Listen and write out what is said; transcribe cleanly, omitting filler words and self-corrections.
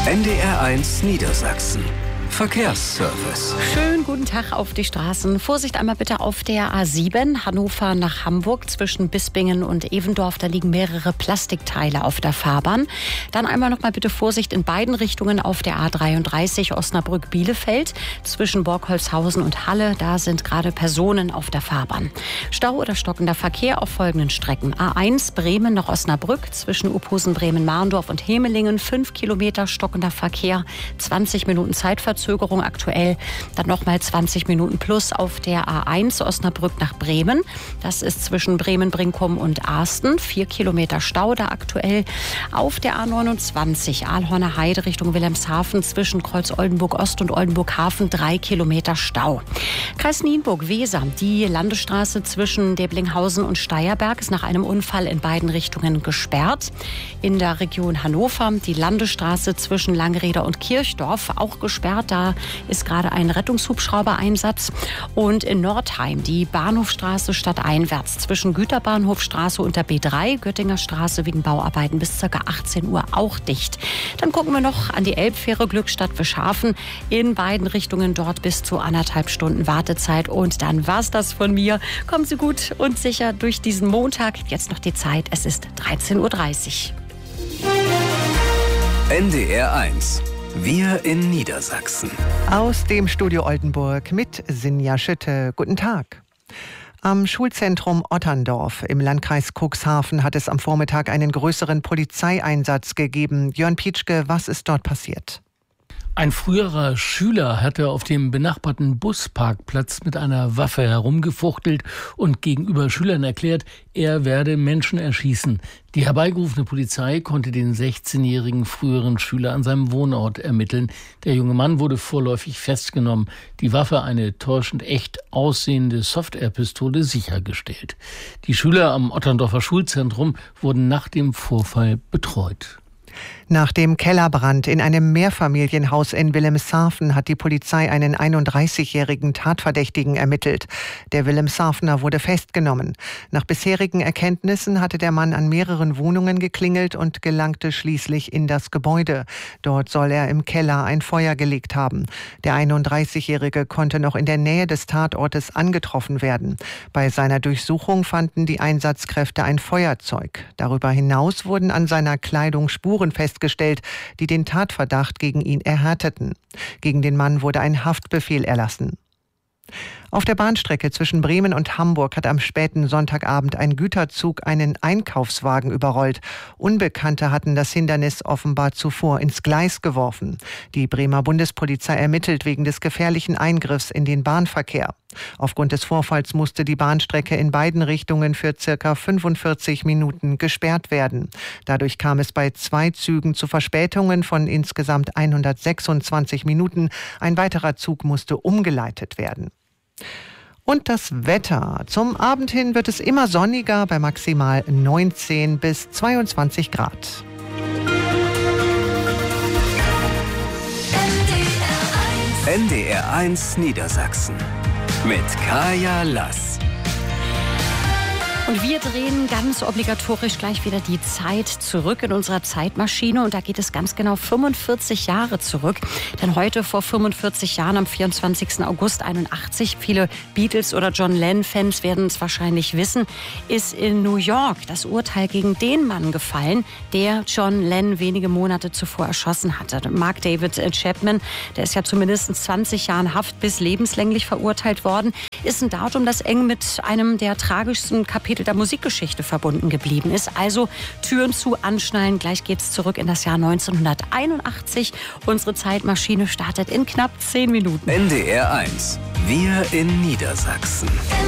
NDR1 Niedersachsen. Verkehrsservice. Schönen guten Tag auf die Straßen. Vorsicht einmal bitte auf der A7, Hannover nach Hamburg, zwischen Bispingen und Evendorf. Da liegen mehrere Plastikteile auf der Fahrbahn. Dann einmal noch mal bitte Vorsicht in beiden Richtungen auf der A33 Osnabrück-Bielefeld, zwischen Borkholzhausen und Halle. Da sind gerade Personen auf der Fahrbahn. Stau oder stockender Verkehr auf folgenden Strecken. A1 Bremen nach Osnabrück, zwischen Uphusen, Bremen-Marndorf und Hemelingen. 5 Kilometer stockender Verkehr, 20 Minuten Zeitverzögerung aktuell. Dann nochmal 20 Minuten plus auf der A1 Osnabrück nach Bremen. Das ist zwischen Bremen-Brinkum und Arsten. 4 Kilometer Stau da aktuell. Auf der A29 Aalhorner Heide Richtung Wilhelmshaven, zwischen Kreuz Oldenburg Ost und Oldenburg Hafen 3 Kilometer Stau. Kreis Nienburg-Weser, die Landesstraße zwischen Deblinghausen und Steierberg ist nach einem Unfall in beiden Richtungen gesperrt. In der Region Hannover die Landesstraße zwischen Langrede und Kirchdorf auch gesperrt. Da ist gerade ein Rettungshubschrauber-Einsatz. Und in Nordheim die Bahnhofstraße stadteinwärts zwischen Güterbahnhofstraße und der B3, Göttinger Straße wegen Bauarbeiten bis ca. 18 Uhr auch dicht. Dann gucken wir noch an die Elbfähre Glückstadt-Wischhafen. In beiden Richtungen dort bis zu 1,5 Stunden Wartezeit. Und dann war's das von mir. Kommen Sie gut und sicher durch diesen Montag. Jetzt noch die Zeit. Es ist 13:30 Uhr. NDR1. Wir in Niedersachsen. Aus dem Studio Oldenburg mit Sinja Schütte. Guten Tag. Am Schulzentrum Otterndorf im Landkreis Cuxhaven hat es am Vormittag einen größeren Polizeieinsatz gegeben. Jörn Pietschke, was ist dort passiert? Ein früherer Schüler hatte auf dem benachbarten Busparkplatz mit einer Waffe herumgefuchtelt und gegenüber Schülern erklärt, er werde Menschen erschießen. Die herbeigerufene Polizei konnte den 16-jährigen früheren Schüler an seinem Wohnort ermitteln. Der junge Mann wurde vorläufig festgenommen. Die Waffe, eine täuschend echt aussehende Software-Pistole, sichergestellt. Die Schüler am Otterndorfer Schulzentrum wurden nach dem Vorfall betreut. Nach dem Kellerbrand in einem Mehrfamilienhaus in Wilhelmshaven hat die Polizei einen 31-jährigen Tatverdächtigen ermittelt. Der Wilhelmshavener wurde festgenommen. Nach bisherigen Erkenntnissen hatte der Mann an mehreren Wohnungen geklingelt und gelangte schließlich in das Gebäude. Dort soll er im Keller ein Feuer gelegt haben. Der 31-jährige konnte noch in der Nähe des Tatortes angetroffen werden. Bei seiner Durchsuchung fanden die Einsatzkräfte ein Feuerzeug. Darüber hinaus wurden an seiner Kleidung Spuren festgestellt, die den Tatverdacht gegen ihn erhärteten. Gegen den Mann wurde ein Haftbefehl erlassen. Auf der Bahnstrecke zwischen Bremen und Hamburg hat am späten Sonntagabend ein Güterzug einen Einkaufswagen überrollt. Unbekannte hatten das Hindernis offenbar zuvor ins Gleis geworfen. Die Bremer Bundespolizei ermittelt wegen des gefährlichen Eingriffs in den Bahnverkehr. Aufgrund des Vorfalls musste die Bahnstrecke in beiden Richtungen für ca. 45 Minuten gesperrt werden. Dadurch kam es bei 2 Zügen zu Verspätungen von insgesamt 126 Minuten. Ein weiterer Zug musste umgeleitet werden. Und das Wetter. Zum Abend hin wird es immer sonniger bei maximal 19 bis 22 Grad. NDR1 Niedersachsen mit Kaya Lass. Und wir drehen ganz obligatorisch gleich wieder die Zeit zurück in unserer Zeitmaschine. Und da geht es ganz genau 45 Jahre zurück. Denn heute vor 45 Jahren, am 24. August 81, viele Beatles- oder John Lennon-Fans werden es wahrscheinlich wissen, ist in New York das Urteil gegen den Mann gefallen, der John Lennon wenige Monate zuvor erschossen hatte. Mark David Chapman, der ist ja zumindest 20 Jahren Haft bis lebenslänglich verurteilt worden, ist ein Datum, das eng mit einem der tragischsten Kapitel der Musikgeschichte verbunden geblieben ist. Also Türen zu, anschnallen. Gleich geht's zurück in das Jahr 1981. Unsere Zeitmaschine startet in knapp 10 Minuten. NDR1. Wir in Niedersachsen.